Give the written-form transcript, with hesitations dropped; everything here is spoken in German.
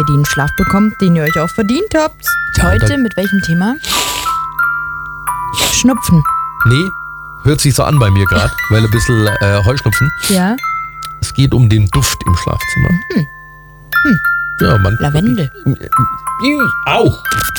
den Schlaf bekommt, den ihr euch auch verdient habt. Ja, Heute mit welchem Thema? Schnupfen. Nee, hört sich so an bei mir gerade, weil ein bisschen Heuschnupfen. Ja. Es geht um den Duft im Schlafzimmer. Ja, man. Lavendel. Au!